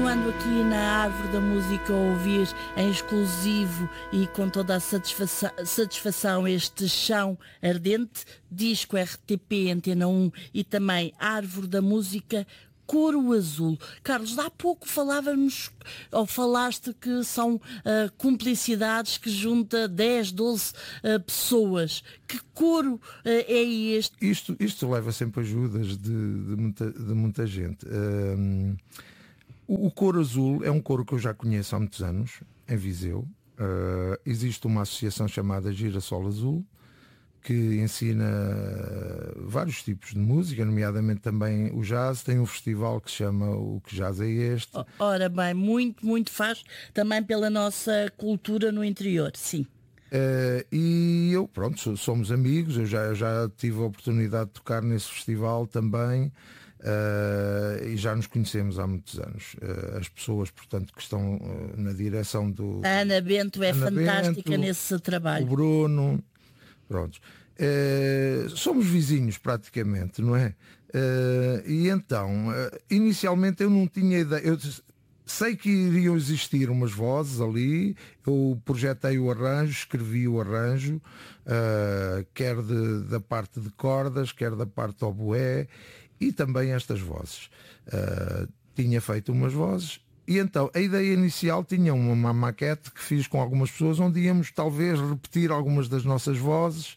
Continuando aqui na Árvore da Música a ouvir em exclusivo e com toda a satisfação este Chão Ardente, disco RTP Antena 1 e também Árvore da Música, Coro Azul. Carlos, há pouco falaste que são cumplicidades que junta 10, 12 pessoas. Que coro é este? Isto leva sempre ajudas de muita gente. O Coro Azul é um coro que eu já conheço há muitos anos, em Viseu. Existe uma associação chamada Girassol Azul, que ensina vários tipos de música, nomeadamente também o jazz. Tem um festival que se chama O Que Jazz É Este. Ora bem, muito faz também pela nossa cultura no interior, sim. E eu, pronto, somos amigos, eu já tive a oportunidade de tocar nesse festival também. E já nos conhecemos há muitos anos. As pessoas, portanto, que estão na direção do... A Ana Bento é fantástica Bento, nesse trabalho. O Bruno, pronto. Somos vizinhos praticamente, não é? E então, inicialmente eu não tinha ideia. Eu sei que iriam existir umas vozes ali. Eu projetei o arranjo, escrevi o arranjo, quer da parte de cordas, quer da parte do oboé, e também estas vozes. Tinha feito umas vozes. E então a ideia inicial tinha uma maquete que fiz com algumas pessoas, onde íamos talvez repetir algumas das nossas vozes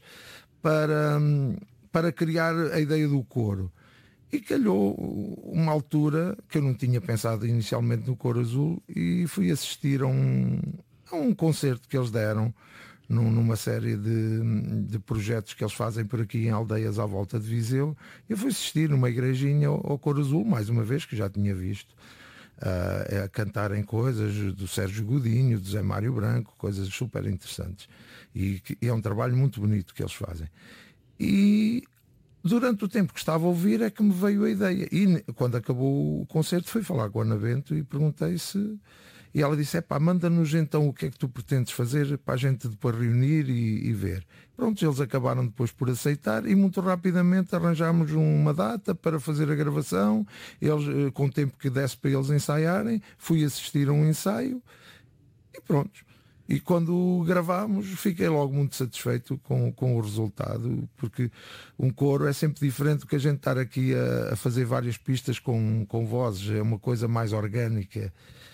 para criar a ideia do coro. E calhou uma altura que eu não tinha pensado inicialmente no Coro Azul, e fui assistir a um concerto que eles deram numa série de projetos que eles fazem por aqui em aldeias à volta de Viseu. Eu fui assistir numa igrejinha ao Coro Azul, mais uma vez, que já tinha visto, a cantarem coisas do Sérgio Godinho, do Zé Mário Branco, coisas super interessantes. E é um trabalho muito bonito que eles fazem. E durante o tempo que estava a ouvir é que me veio a ideia. E quando acabou o concerto fui falar com a Ana Bento e perguntei se... E ela disse, manda-nos então o que é que tu pretendes fazer para a gente depois reunir e ver. Pronto, eles acabaram depois por aceitar e muito rapidamente arranjámos uma data para fazer a gravação. Eles, com o tempo que desse para eles ensaiarem, fui assistir a um ensaio e pronto. E quando gravámos, fiquei logo muito satisfeito com o resultado, porque um coro é sempre diferente do que a gente estar aqui a fazer várias pistas com vozes, é uma coisa mais orgânica.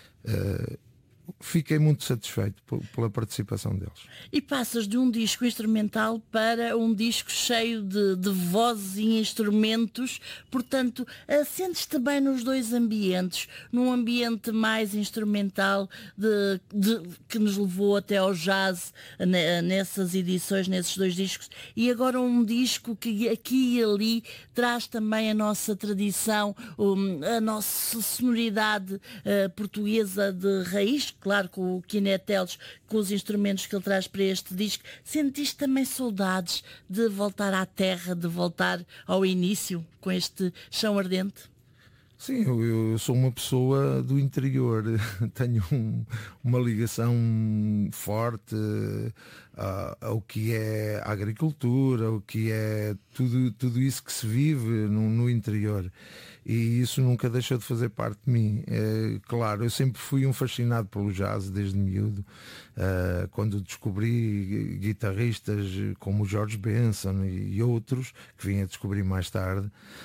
Fiquei muito satisfeito pela participação deles. E passas de um disco instrumental para um disco cheio de vozes e instrumentos, portanto, sentes-te bem nos dois ambientes, num ambiente mais instrumental que nos levou até ao jazz nessas edições, nesses dois discos, e agora um disco que aqui e ali traz também a nossa tradição, a nossa sonoridade portuguesa de raiz, claro, com o Kineteles, com os instrumentos que ele traz para este disco. Sentiste também saudades de voltar à terra, de voltar ao início com este Chão Ardente? Sim, eu sou uma pessoa do interior, tenho uma ligação forte ao que é a agricultura, o que é tudo isso que se vive no interior. E isso nunca deixou de fazer parte de mim. Claro, eu sempre fui um fascinado pelo jazz desde miúdo. Quando descobri guitarristas como o George Benson e outros, que vim a descobrir mais tarde,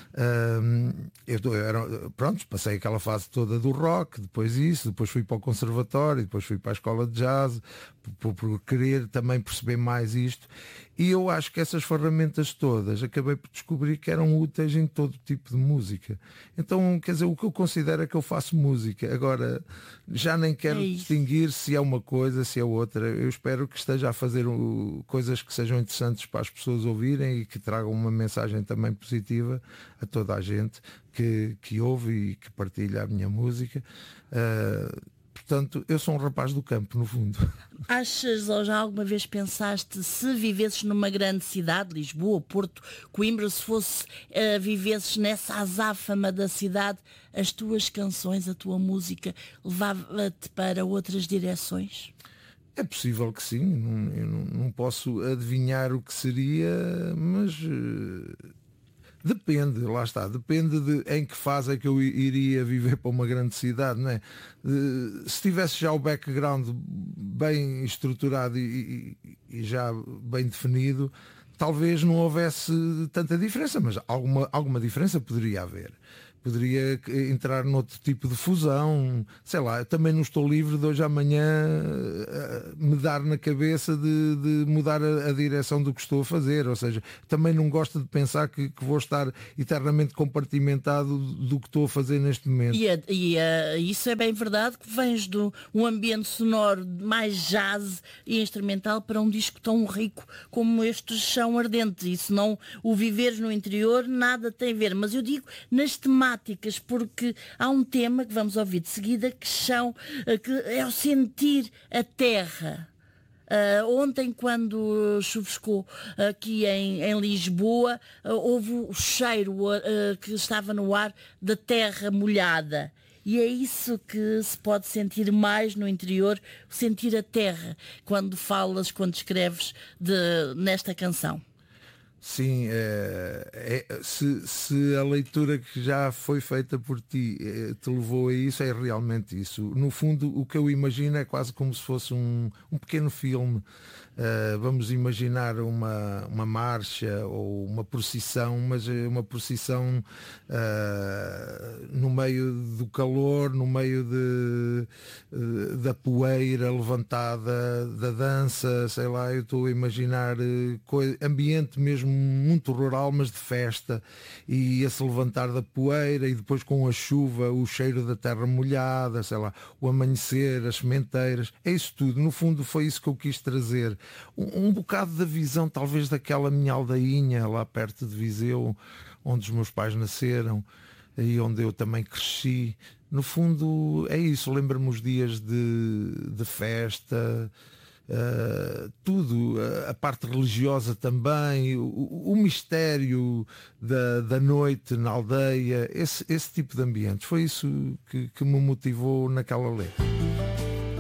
pronto, passei aquela fase toda do rock, depois fui para o conservatório, depois fui para a escola de jazz, por querer também perceber mais isto. E eu acho que essas ferramentas todas acabei por descobrir que eram úteis em todo tipo de música. Então, quer dizer, o que eu considero é que eu faço música. Agora, já nem quero distinguir se é uma coisa, se é outra. Eu espero que esteja a fazer coisas que sejam interessantes para as pessoas ouvirem e que tragam uma mensagem também positiva a toda a gente que ouve e que partilha a minha música. Portanto, eu sou um rapaz do campo, no fundo. Achas, ou já alguma vez pensaste, se vivesses numa grande cidade, Lisboa, Porto, Coimbra, se vivesses nessa azáfama da cidade, as tuas canções, a tua música, levava-te para outras direções? É possível que sim. Eu não posso adivinhar o que seria, mas Depende, lá está, depende de em que fase é que eu iria viver para uma grande cidade, não é? Se tivesse já o background bem estruturado e já bem definido, talvez não houvesse tanta diferença, mas alguma diferença poderia haver. Poderia entrar noutro tipo de fusão, sei lá, eu também não estou livre de hoje à manhã me dar na cabeça de mudar a direção do que estou a fazer, ou seja, também não gosto de pensar que vou estar eternamente compartimentado do que estou a fazer neste momento. Isso é bem verdade, que vens de um ambiente sonoro mais jazz e instrumental para um disco tão rico como estes Chão Ardente. Isso não, o viveres no interior, nada tem a ver, mas eu digo nas temáticas, porque há um tema que vamos ouvir de seguida que é o sentir a terra. Ontem, quando chuvescou aqui em Lisboa, houve o cheiro que estava no ar da terra molhada. E é isso que se pode sentir mais no interior, sentir a terra, quando escreves nesta canção. Sim, se a leitura que já foi feita por ti te levou a isso, é realmente isso. No fundo, o que eu imagino é quase como se fosse um pequeno filme. Vamos imaginar uma marcha ou uma procissão, mas uma procissão no meio do calor, no meio da poeira levantada, da dança, sei lá, eu estou a imaginar ambiente mesmo muito rural, mas de festa, e esse levantar da poeira e depois com a chuva, o cheiro da terra molhada, sei lá, o amanhecer, as sementeiras, é isso tudo. No fundo foi isso que eu quis trazer. Um bocado da visão talvez daquela minha aldeinha lá perto de Viseu, onde os meus pais nasceram e onde eu também cresci. No fundo é isso, lembro-me os dias de festa, tudo, a parte religiosa também, o mistério da noite na aldeia, esse tipo de ambientes. Foi isso que me motivou naquela letra.